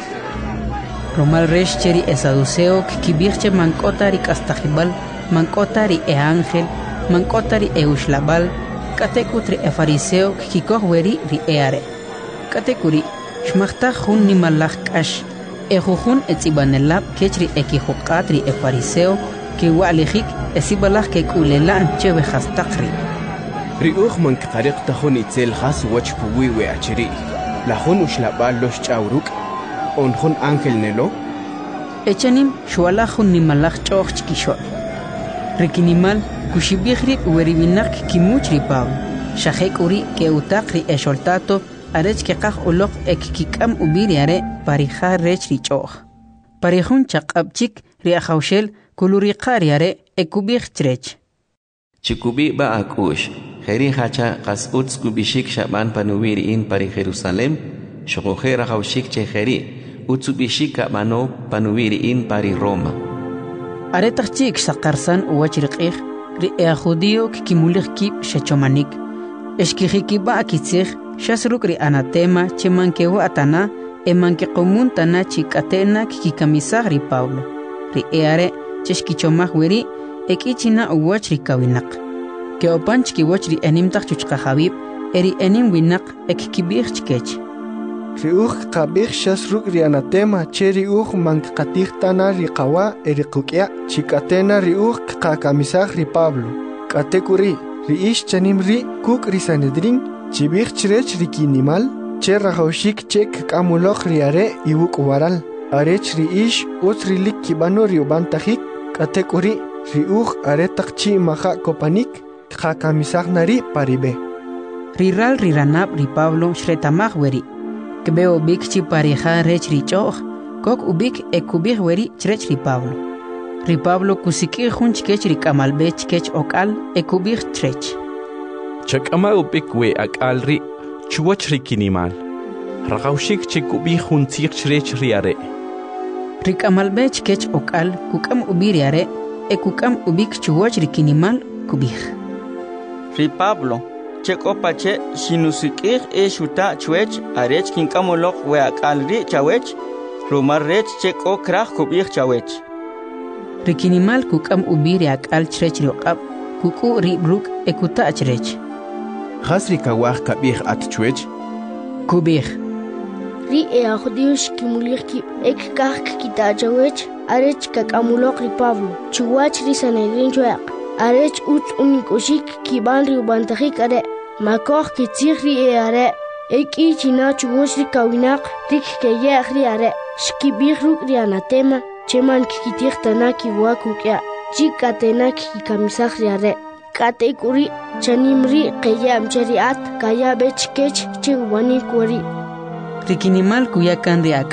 Romal resh cheri e saduceo kibirche mankotari kastajibal, mankotari e ángel, mankotari e ushlabal, katekutri e fariseo kikoh weri ri e are. Katekuri, shmachta jun nimalach kash, e jujun e tzibanelab kechri e kihuqatri e fariseo, ki wa'lijik e sibalach ke kulelan cheve hastakri. Ri uj man qariq tajun itzel khas wach puwi we achiri. La jun ushlabal los chawruk, on jun ángel nelo. Echanim shuala jun nimalach choch chikishot. Rikinimal kushibihri ueribinak kimuch ri Pablo. Shahek uri ke utakri e sholtato arech ke qaj ulok ek kikam ubiri are parija rech ri choch. Parijun chaqabchik ri ajawshel kuluri qari are ekubih chrech. Chikubi ba akush. Jeri hacha qas utz kubishik shaban panuwiri in pari Jerusalem, shokojera haushik che jeri, utsubishik mano panuwiri in pari Roma. Aretachik sakarsan uwachriqih, ri e judío kikimulich kib shachomanik. Eshkijikiba akitzig, shasruk ri anatema chemankewa atana, emanke komuntana chikatena kikikamisag ri Pablo. Ri eare cheshkichomaj weri, ekichina uwachriqawinak. Que opanch ki wachri enim tak chuchqa habib eri enim winak ek kibich chkech. Ri uj qabih shasruk ri anatema cheri uj mank qatih tana ri qawa eri qukya chikatena ri uj qakamisaj ri Pablo. Katekuri ri ish chanim ri kuk ri Sanedrín chibih chrech ri kinimal che rajawshik chek kamulok ri are iwuk waral. Arech ri ish utri lik kibano ri ubantajik. Katekuri ri uj are takchi maha kopanik. Qakamisaj nari paribe. Riral riranab ri Pablo shretamaj weri. Kbe ubik chi parija rech ri choch. Kok ubik ekubij weri chrech ri Pablo. Ri Pablo kusiki jun chkech ri kamalbe chkech okal ekubij chrech. Chakama ubik we akal ri chuwach ri kinimal. Ragawshik chikubij jun tzich chrech ri are. Ri kamalbe chkech okal kukam ubiri are ekukam ubik chuwach ri kinimal kubij. Ri Pablo, cheko pache sinusikir e shuta chwech arech kinkamolok we akalri chawech, rumar rech cheko krach kubich chawech. Rikinimal kukam ubiri akal chrech riqab, kuku ri bruk ekuta chrech. Khasri kawah kabih at chwech. Kubich. Ri e ajudiush kimuliki ek kak kita chawech arech kakamulok ri Pablo, chuwach ri Sanedrín chwek. Arech ut unikoshik kiban ri ubantajik are makoh kitzig ri e are eki china chugosh ri kawinak rik keye ri are shkibir ruk ri anatema cheman kikitig tanaki wakukya chikatena kikamisag ri are katekuri chanimri qeyam chariat kaya bechkech chiwani kuri Rikinimal kuyakan ri akal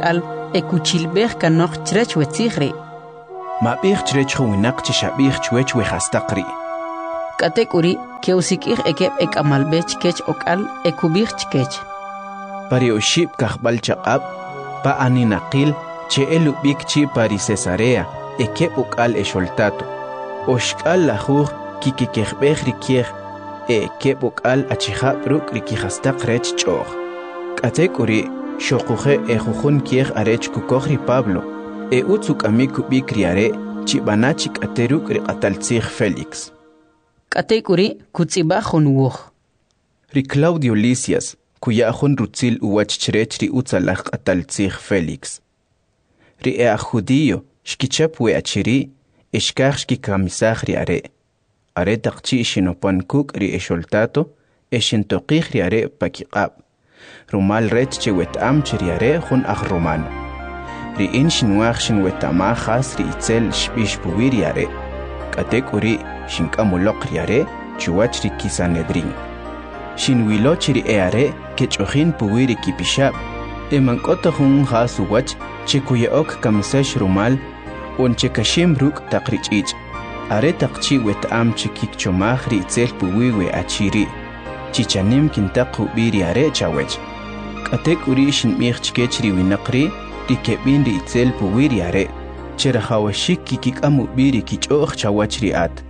ekuchilbej kanok chrech wetzigri. Mabij chrech winak chishabij chwech wehastaqri. Katekuri keusikir ekep ekamalbech kech okal ekubij kech. Pari oshib kahbal chaqab pa aninaqil che elubik chi pari Cesarea ekep okal esholtato. Oshkal lajuj kikikejbej rikiej ekep okal achihab ruk rikihastaq rech ch'oj. Katekuri shoquje ejujun kiej arech kukojri Pablo e utzuk amikubik riare chibanachik ateruk riqataltzij Felix. Katekuri kutzibajun wuj. Ri Claudio Lisias kuyajun rutzil uwach chrech ri utzalaj qataltzij Felix. Ri ea judío shkichap we achiri ishkaj shkikamisaj ri are. Are taqchi shinopankuk ri esholtato eshintoqij ri are pakiqab. Rumal rech che wetam ri are jun aj romano. Ri in shinwaj shin wetamajas ri itzel shbish puwir ri are. Katekuri shinkamuloq ri are chuwach ri kisanedrin. Shinwilo chiri eare kechojin puwiri kipishab. Emankota jun jas uwach chekuyaok kamisash rumal un chekashim ruk taqrichich. Are taqchi wetam chikik chomaj ri itzel puwiwe achiri. Chichanim kintaq ubiri are chawech. Katek uri shinmij chkech ri winaqri ri kebin ri itzel puwiri are. Cherahawashik kikik am ubiri kichoj chawach ri at.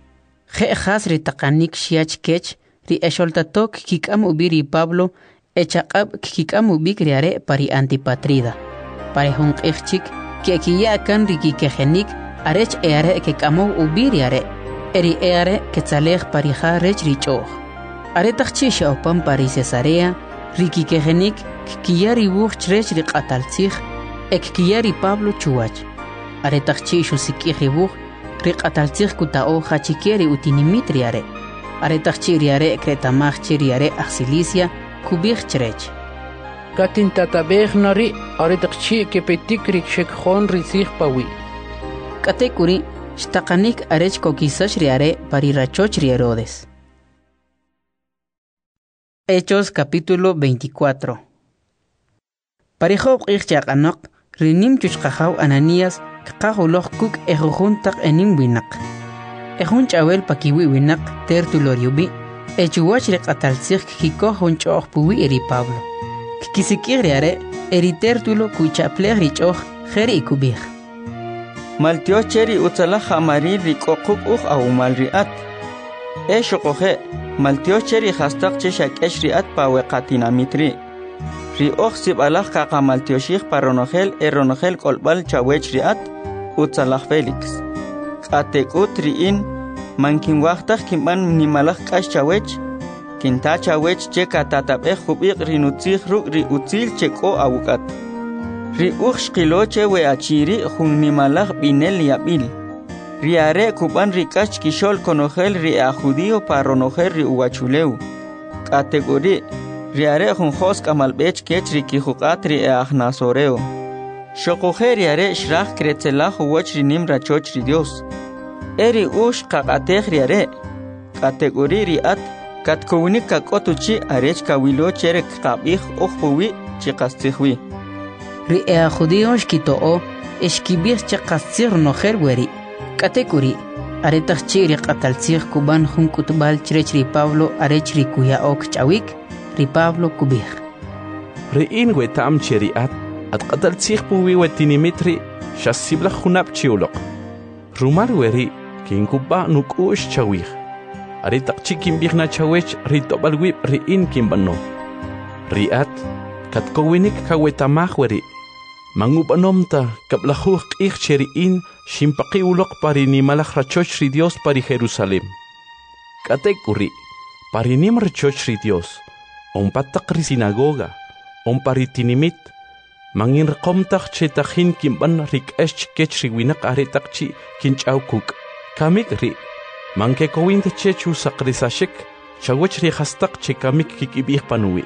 Je jas ri taqanik shiach kech ri esholtatok kikam ubiri Pablo echaqab kikam ubik riare pari Antipatrida. Pari hun qixchik que kiya kan ri kikejenik arech eare kikamo ubiri are. Eri eare ketzalej pari jarech ri choj. Are taqchi shaupan pari Cesarea ri kikejenik kiya ri buj chrech ri qataltzij ek kiya ri Pablo chuwach. Are taqchi shusikij ri buj ri qataltzij kutao hachikeri utinimit riare. Are tachiriare cretamach chiriare axilicia kubich chrech. Katin tatabej nari are tachchi kepetik rikshek khon risig pawi. Katekuri shtaqanik arech kokisash riare parirachoch rierodes. Hechos capítulo veinticuatro. Parijob ichchaqanok rinim chuchqajaw Ananías kaqahuloq kuk ejujuntaq enim winak. Ejun chawel pakiwi winak tertulo riubi echuwach ri qataltzij kikoj un ch'oj puwi eri Pablo. Kikisikij riare eri tertulo kuchaplej ri ch'oj jeri ikubij. Maltioch cheri utzalaj amari ri k'oquk uj awumal ri at. E shoqoje maltioch cheri jastaq che shak'ex ri at pa weqatinamit ri. Ri oj sib'alaj qaqamaltioxij pa ronojel e ronojel k'olb'al chawech ri at utzalaj Felix. Atekut riin mankin waqtaj kimban nimalaj k'ax chawech kinta chawech che katatabej jubiq rinutzij ruk ri utzil che k'o awukat ri uj xqilo che we achiri jun nimalaj binel yabil ri are kuban ri k'ax kixol konojel ri a judío pa ronojel ri uwachuleu kategori ri are jun jos kamalbech kech ri kijuqat ri a nasoreo shoqoje ri are shraj kretzelaj uwach ri nim rachoch ri Dios. Eri ush qaqatej riare kategori ri at katkownik kakotuchi arech kawilo cherek qabij ojpuwi chiqastijwi. Ri ea judío shkitoo eshkibij chiqastzij nojer weri. Kategori aretaj chiri qataltzij kuban jun kutbal chrech ri Pablo arech ri kuyaok chawik ri Pablo kubij. Ri in wetam cheri at at qataltzij puwi wetinimitri shasibla junab chiuloq. Rumar weri kin kuba nukush chawih. Ari taqchi kin bigna chawech ri tobal wib ri in kin bano. Ri at kat kowinik kawetamah weri. Mangubanomta kablahuh qih cheri in shimpaqi ulok pari ni malach rachoch ri Dios pari Jerusalem. Katek uri pari nim rachoch ri Dios. On patak ri sinagoga. On pari tinimit. Mangin rekomtak cetahin kimban rik esch kech winak are takchi kinchaw kuk. Kamik ri. Mangke kowint chechu sakrisashik chawech ri hastak che kamik kikibih panuwi.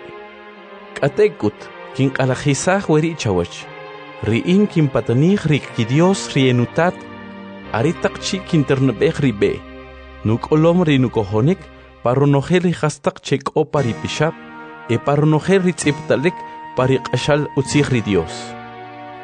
Katekut kin kalajisah weri chawech. Ri in kin patanih rik ki Dios ri enutat are takchi kinternebeh ri be. Nuk olom ri nukohonik paronojel ri hastak chek o pari pishap e paronojel ri tziptalik pari qashal utzig ri Dios.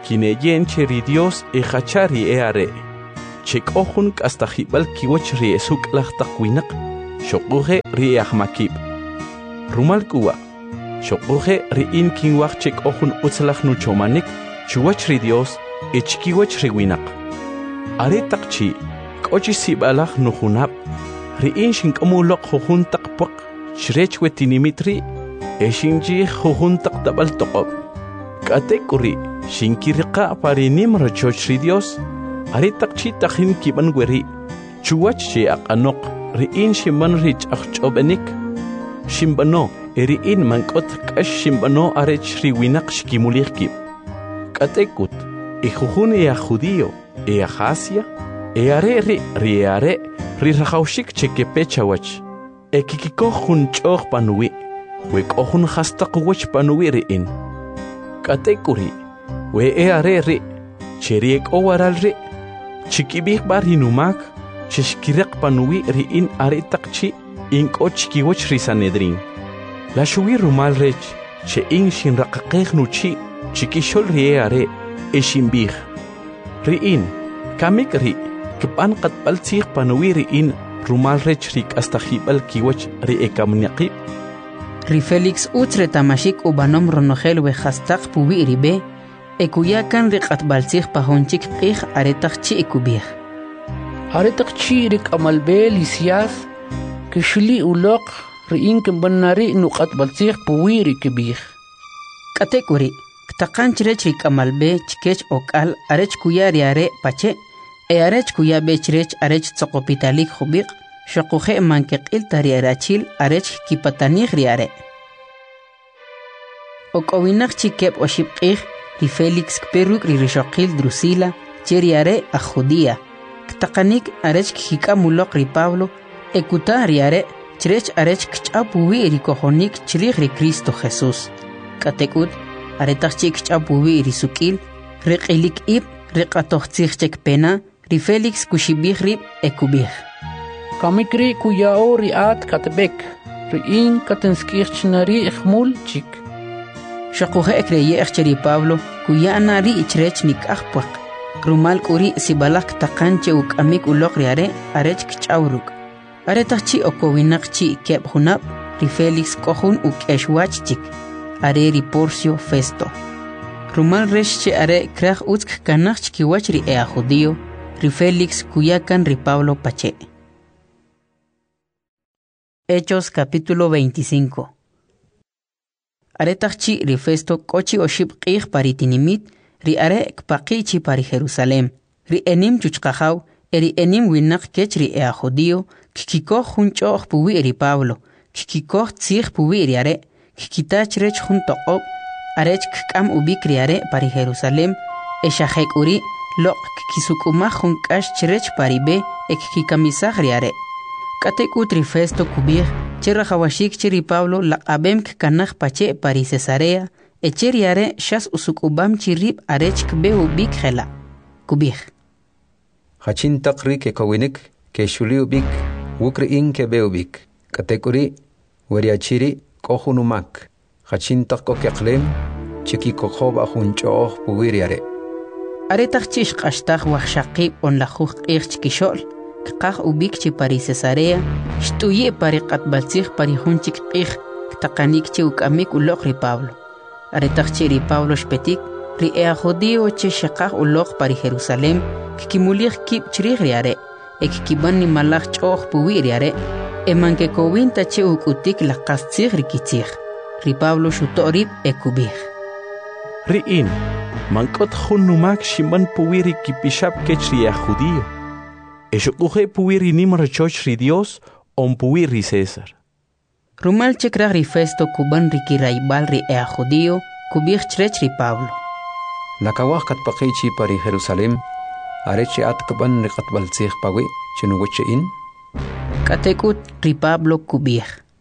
kineyen che ri Dios e hachari e are chek ohun hasta hibal kiwach ri esuk lahtaqwinak shoquhe ri ahmakib rumal kuwa shoquhe ri in kinwach chek ohun utzlach nu chomanik chuwach ri Dios e chkiwach ri winak are taqchi kochi sibalach nu hunab ri in shinkamulok hohun taqpak shrech wetinimitri e shinji hohun taqtabal toqob katekuri shinkiriqa parinim rachoch ri Dios are taqchi taqhin kiban gweri chuwach che aqanok ri in shimban rich achchobenik shimbano eri in mankot kash shimbano arech ri winak shkimulikib katekut e hohun e a judío e a Asia e are ri ri are ri rahaushik cheke pechawach e kikiko hun choch panui we kohun hastaq wach panui ri in katekuri we e are ri cheriek owaral ri chikibih bar hinumak chishkiraq panui ri in are taqchi in kochki wach ri sanedrin la shuwi rumal rech che in shin raqaqeh nuchi chikishol ri e are e shimbih ri in kamik ri kban qad baltikh panui ri in rumal rech rik hasta hibal kiwach ri e kamniqib ri Felix utre tamashik ubanom ronogel we hastaq puwi ri be ekuyakan ri qat baltikh pahonchik qih are taqchi ekubih are taqchi rik amalbe lisias kishli uloq ri in kbanari nuqat baltikh puwi ri kibih katekuri taqanch rech rik amalbe chkech okal arech kuyari are pache e arech kuya bechrech arech tsoqopitalik khubiq shaqoxe mankeqil tari arachil arech kipatanig riare okowinaq chikep oshibqih ri Felix peruk ri rishaqil drusila cheriare a judia taqanik arech kikamuloq ri Pablo ekuta riare chrech arech kchapuwi ri kohonik chrig ri Cristo Jesús katekut aretachik chapuwi ri sukil riqilik ib riqatoxtzig pena ri Felix kushibih ri ekubih kamikri kuyao ri at katbek ri in katenskirchnari khmul chik shaqohe ekreye ri Pablo kuyana ri ichrech nik ahpaq rumal kuri sibalak taqanche uk amik uloq riare arech kchawruk aretachi okowinaqchi keb hunab ri Felix kohun uk eshwach chik are ri Porcio Festo rumal resh are kraj utk kanach kiwach ri e judío ri Felix kuyakan ri Pablo pache. Hechos capítulo veinticinco. Aretachchi ri Festo kochi oshib qih paritinimit ri are kpaqichi pari Jerusalem ri enim chuchqajaw eri enim winak kech ri e judío kikiko junchoq puwi ri Pablo kikiko tzig puwi ri are kikitach rech jun toqob arech kam ubik ri are pari Jerusalem e shahek uri loq kisukuma jun kash chrech pari be ek kikamisaj ri are katekut ri Festo kubir cherra hawashik chiri Pablo laqabem kanaj pache pari Cesarea e cheri are shas usukubam chirib arech kbe ubik khela kubir hachin taqri ke kowinik ke shuli ubik wukri in ke be ubik katekuri wariachiri kohunumak hachin taqko keqlem chiki kokhob ahunchoh puwiriare are taqchish qashtaq wahshaqib on la khuq ich kishol qaq ubik chi pari Cesarea shtuye pari qatbalzig pari hunchik qih taqanik chi ukamik uloq ri Pablo are taqchi ri Pablo shpetik ri e judío che shaqaq uloq pari Jerusalem kimulich kib chrig ri are ek kiban ni malach choh puwiri are e manke kowinta che ukutik la qastzig ri kitzig ri Pablo shutorib ekubih ri in mankot khunumak shimban puwiri kipishab kechri a judío eshuqhe puwiri nimra choch ri Dios on puwiri César rumal chekra ri Festo kuban ri kiraibal ri e judío kubih chrech ri Pablo nakawah kat paqichi pari Jerusalem arechi at kaban ri qatbal tsikh pawi chinu wache in katekut ri Pablo kubih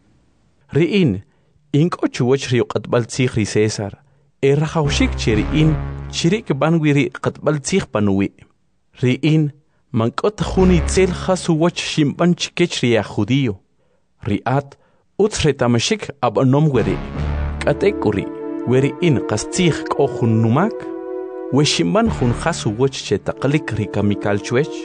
ri in inko chuwach ri qatbal tsikh ri César e rahawshik chiri in chirik banwiri qatbal tsikh panwi ri in mankot khuni tsel khasu wach shimban chikech ri a judío ri at utre tamashik ab nomweri katekuri weri in qastikh ko khunumak weshimban jun khasu woch che taqlik rikamikal chwech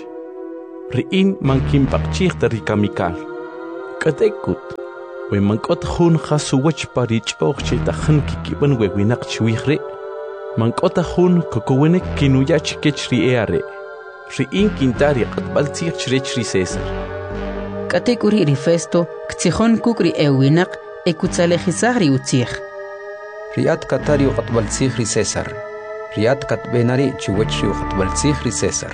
riin man kimpaqchih rikamikal katekut we man kot jun khasu woch parich och che takhn kikiban we winaq chwihre man kot jun kokowenek kinuyach kechri eare riin kintari qatbal tzih chri César katekuri rifesto ktsikhon kukri ewinaq ekutzalejisagri utzih riat katari qatbal tzih César riat katbenari chuwechri qatbal tzih César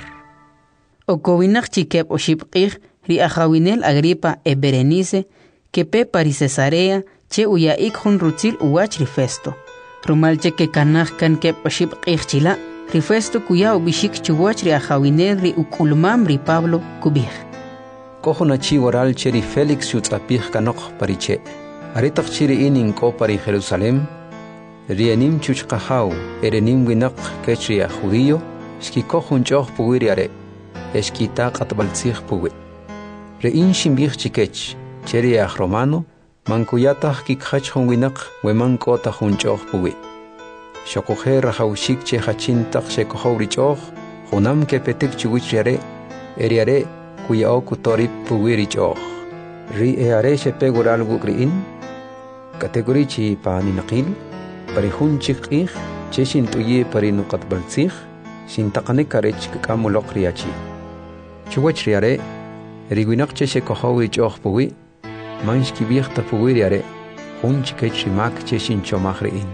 okowinaq chikep oshibqih ri ajawinel Agripa e Berenice que pe pari Cesarea che uyaik jun rutzil uwach rifesto rumal che que kanaj kan kep oshibqih chila rifesto kuya ubishik chuwach ri ajawinel ri ukulmam ri Pablo kubih kohuna chi waral cheri Felix yutzapih kanok pariche aritaq chiri inin ko pari Jerusalem rianim chuchqahaw erenim winaq kechri a judío shki kohun choh puwiriare eshkita qatbal tzih puwi rein shimbih chikech cheri a romano mankuyatah kikhach hun winaq weman ko ta hun choh puwi shokohe rahawshik che hachin taq shekohori choh hunam ke petik chuwichriare eriare kuyao kutorip puwiri choh ri eare shepe gural gukriin kategori chi pani naqil pari hun chikih cheshin tuye pari nuqat baltzih sin taqanik karech kamuloq riachi chuwach riare riguinaq cheshe kohowi choh puwi manshki bikhta puwi riare hun chikech mak cheshin chomah riin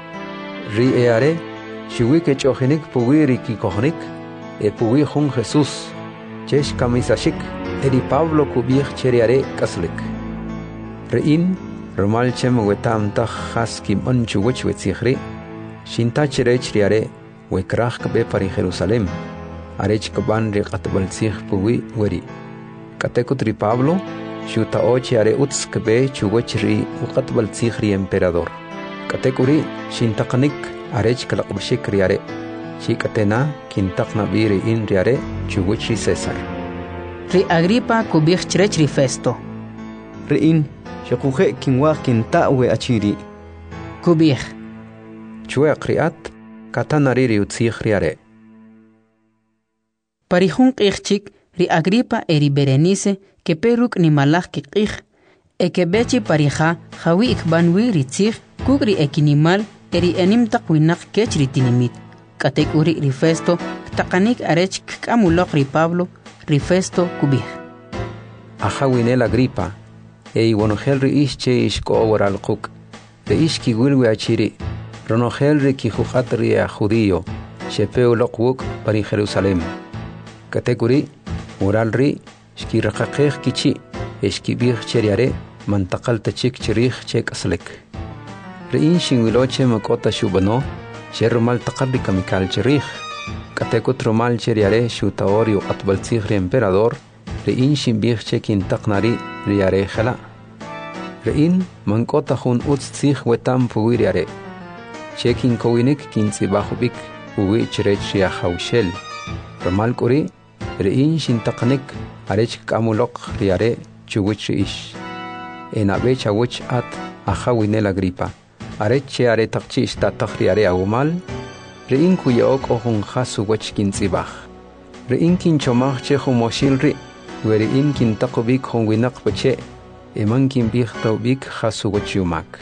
ri eare shiwi ke chohinik puwi riki kohnik e puwi hun Jesus chesh kamisashik eri Pablo kubih cheriare kaslik rein romal chem wetam ta khaskim onchu wech wetsikhri shinta cherech riare wekrach kabe pari Jerusalem arech kaban ri qatbal tsikh puwi weri katekutri Pablo shuta ochi are uts kabe chuwechri qatbal tsikhri emperador katekuri shintaqnik arech kalaqbshik riare shikatena kintaqna biri in riare chuwechri César ri Agripa kubih cherech rifesto riin shakuje kinwaq kinta we achiri kubih chue qriat katanari ri utzih riare parihun qihchik ri Agripa eri Berenice que peruk ni malach qih e que bechi parija jawi ikbanwi ri tzih kugri ekinimal eri enim taqwinaq kechri tinimit katekuri rifesto taqanik arech kamuloq ri Pablo rifesto kubih ajawinel Agripa e iwonogel ri ishche ishko waral quk de ishki wilwi achiri ronogel ri kijuqat ri a judío shepeu loqwuk pari Jerusalem katekuri waral ri shki raqaqih kichi eshki bih cheriare mantaqal tachik chirih chek aslek ri inshin wiloche makota shubano shermal taqalli kamikal chirih katekut romal cheriare shutaorio atbal tzigri emperador rein shimbih chekin taqnari riare khala rein mankota hun utz tzig wetam puwiriare chekin kowinik kintzibahubik uwi chirech ria hawshel romal kuri rein shintaqnik arech kamuloq riare chuwich ish enabe chawich at ajawinel Agripa arech che are taqchi istataq riare awmal rein kuyaok ohun khasu wach kintzibah rein kinchomah che humoshilri weri in kin taqubik hon winaq pache eman kin bih tawbik khasu wachumak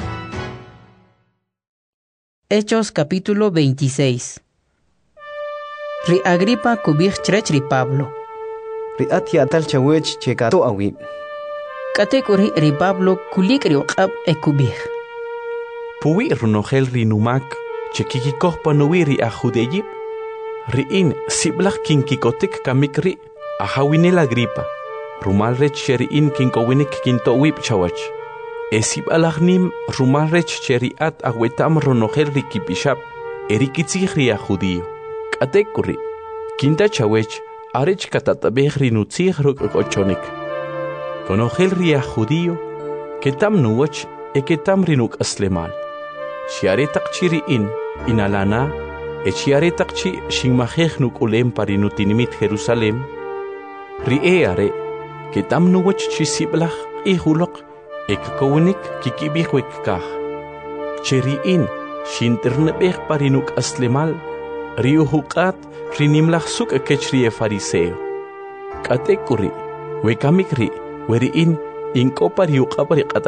Hechos capítulo veintiséis ri Agripa kubih cherech ri Pablo ri atia tal chawech chekato awi katekuri ri Pablo kulik ri qab e kubih puwi runogel ri numak chekikikoh panuwi ri ajudeyib ri in siblach kinkikotik kamikri ajawinel Agripa rumal rech cheri in kinkowinik kintowib chawach esib alagnim rumal rech cheri at awetam ronogel rikipishap erikitzig ri judío katekuri kinta chawech arech katatabeh ri nutzig rokochonik konogel ri judío ketam nuwach eketam rinuk aslemal shiare taqchiri in inalana echiare taqchi shingmajeh nuk ulem parinutinimit Jerusalem ri eare ketam nuwach chisiblach ihulok ekkowinik kikibihwek kah cheri in shinternebeh parinuk aslemal Rio huqat rinimlaj suk kechri e fariseo. Katekuri, we kamikri, weri in in kopari uqapari